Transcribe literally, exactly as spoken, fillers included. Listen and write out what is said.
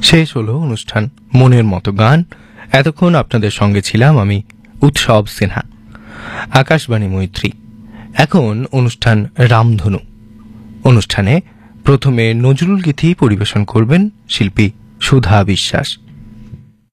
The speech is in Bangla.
শেষ হলো অনুষ্ঠান মনের মতো গান। এতক্ষণ আপনাদের সঙ্গে ছিলাম আমি উৎসব সিনহা, আকাশবাণী মৈত্রী। এখন অনুষ্ঠান রামধনু। অনুষ্ঠানে প্রথমে নজরুল গীতি পরিবেশন করবেন শিল্পী সুধা বিশ্বাস।